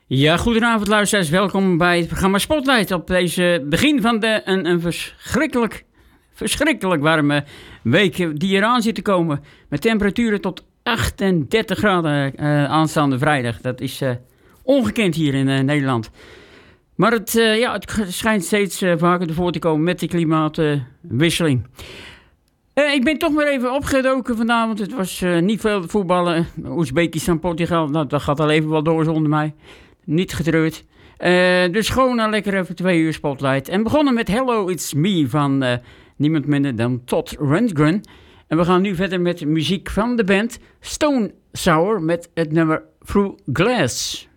Ja, goedenavond luisteraars. Welkom bij het programma Spotlight op deze begin van een verschrikkelijk warme week die eraan zit te komen. Met temperaturen tot 38 graden aanstaande vrijdag. Dat is ongekend hier in Nederland. Maar het schijnt steeds vaker ervoor te komen met de klimaatwisseling. Ik ben toch maar even opgedoken vanavond. Het was niet veel voetballen. Oezbekistan, Portugal, nou, dat gaat al even wel door zonder mij. Niet getreurd. Dus gewoon lekker even 2 uur Spotlight. En begonnen met Hello It's Me van niemand minder dan Todd Rundgren. En we gaan nu verder met muziek van de band Stone Sour met het nummer Through Glass.